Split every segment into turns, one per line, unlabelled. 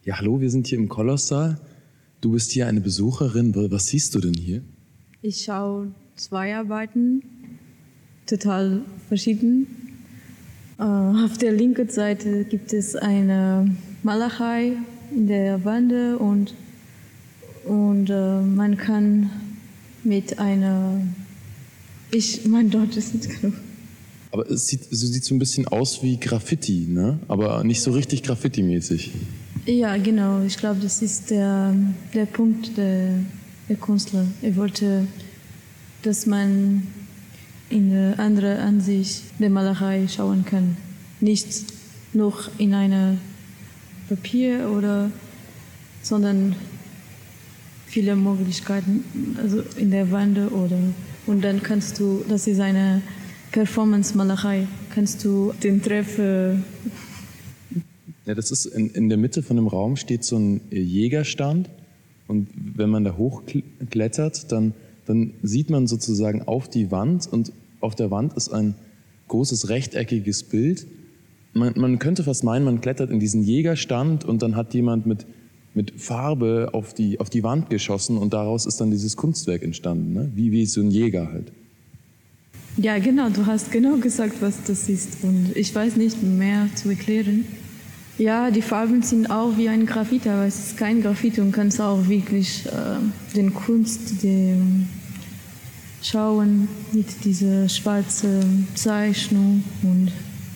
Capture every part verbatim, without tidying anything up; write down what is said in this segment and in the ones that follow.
Ja, hallo, wir sind hier im Kolossal. Du bist hier eine Besucherin. Was siehst du denn hier?
Ich schaue zwei Arbeiten, total verschieden. Äh, auf der linken Seite gibt es eine Malerei in der Wand und, und äh, man kann mit einer... Ich, mein Deutsch ist nicht genug.
Aber es sieht, es sieht so ein bisschen aus wie Graffiti, ne? Aber nicht so richtig Graffiti-mäßig.
Ja, genau. Ich glaube, das ist der, der Punkt der, der Künstler. Er wollte, dass man in eine andere Ansicht der Malerei schauen kann. Nicht nur in eine Papier oder, sondern viele Möglichkeiten, also in der Wand oder, und dann kannst du, das ist eine Performance-Malerei, kannst du den Treffer.
Ja, das ist in, in der Mitte von dem Raum steht so ein Jägerstand und wenn man da hochklettert, dann, dann sieht man sozusagen auf die Wand und auf der Wand ist ein großes rechteckiges Bild. Man, man könnte fast meinen, man klettert in diesen Jägerstand und dann hat jemand mit, mit Farbe auf die, auf die Wand geschossen und daraus ist dann dieses Kunstwerk entstanden, ne? wie, wie so ein Jäger halt.
Ja, genau, du hast genau gesagt, was das ist und ich weiß nicht mehr zu erklären. Ja, die Farben sind auch wie ein Graffiti, aber es ist kein Graffiti und kannst auch wirklich äh, den Kunst den schauen mit dieser schwarzen Zeichnung und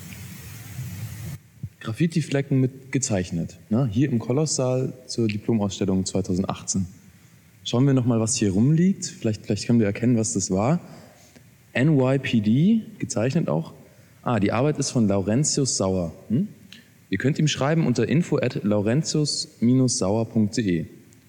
Graffiti-Flecken mit gezeichnet, ne? Hier im Kolossal zur Diplomausstellung zweitausendachtzehn. Schauen wir nochmal, was hier rumliegt. Vielleicht, vielleicht können wir erkennen, was das war. N Y P D, gezeichnet auch. Ah, die Arbeit ist von Laurentius Sauer. Hm? Ihr könnt ihm schreiben unter info at laurentius sauer punkt de.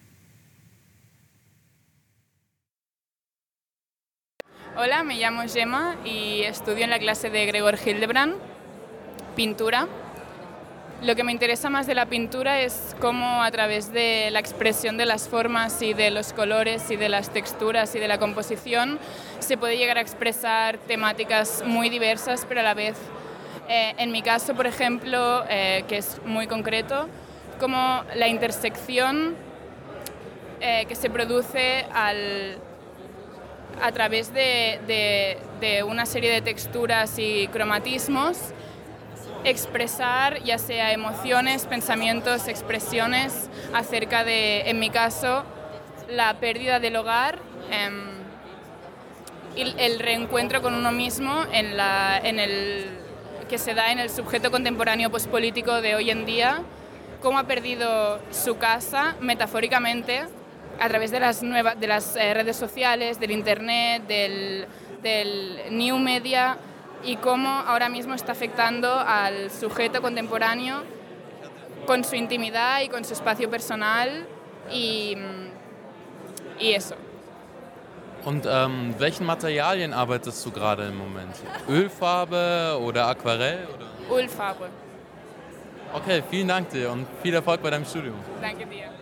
Hola, me llamo Gemma y estudio en la clase de Gregor Hildebrand, pintura. Lo que me interesa más de la pintura es cómo a través de la expresión de las formas y de los colores y de las texturas y de la composición se puede llegar a expresar temáticas muy diversas, pero a la vez, eh, en mi caso, por ejemplo, eh, que es muy concreto, como la intersección eh, que se produce al, a través de, de, de una serie de texturas y cromatismos, expresar ya sea emociones, pensamientos, expresiones acerca de, en mi caso, la pérdida del hogar eh, y el reencuentro con uno mismo en la, en el, que se da en el sujeto contemporáneo pospolítico de hoy en día, cómo ha perdido su casa metafóricamente a través de las, nuevas, de las eh, redes sociales, del internet, del, del new media, y cómo ahora mismo está afectando al sujeto contemporáneo con su intimidad y con su espacio personal y, y eso.
Und ähm, welchen Materialien arbeitest du gerade im Moment? Ölfarbe oder Aquarell? Oder?
Ölfarbe.
Okay, vielen Dank dir und viel Erfolg bei deinem Studium.
Danke dir.